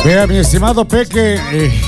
Vea, mi estimado Peque,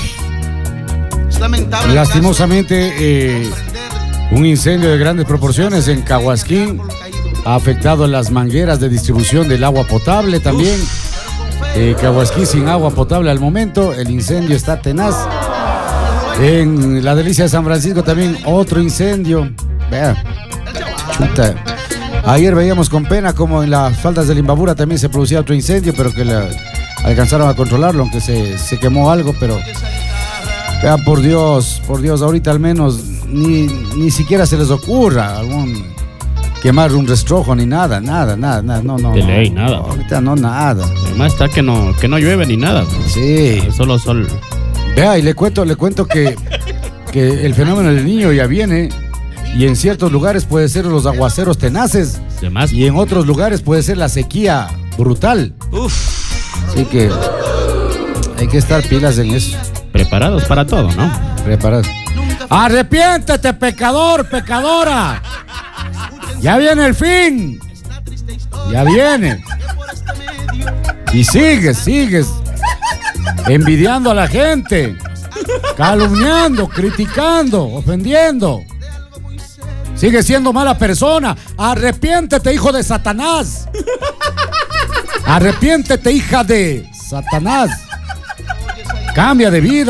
lastimosamente un incendio de grandes proporciones en Caguasquín ha afectado las mangueras de distribución del agua potable también. Caguasquín sin agua potable al momento, el incendio está tenaz. En la Delicia de San Francisco también otro incendio. Vea, chuta. Ayer veíamos con pena como en las faldas del Imbabura también se producía otro incendio, pero que alcanzaron a controlarlo, aunque se quemó algo, pero vea, por Dios, ahorita al menos ni siquiera se les ocurra quemar un rastrojo ni nada, no. De ley, nada. Ahorita no, nada. Además está que no llueve ni nada. Sí. Solo sol. Vea, y le cuento que el fenómeno del Niño ya viene, y en ciertos lugares puede ser los aguaceros tenaces, Además, y en otros lugares puede ser la sequía brutal. Así que hay que estar pilas en eso. preparados para todo, ¿no? Preparados. ¡Arrepiéntete, pecador, pecadora! Ya viene el fin. Ya viene. Y sigues envidiando a la gente, calumniando, criticando, ofendiendo. Sigues siendo mala persona. Arrepiéntete, hijo de Satanás. Arrepiéntete, hija de Satanás. Cambia de vida.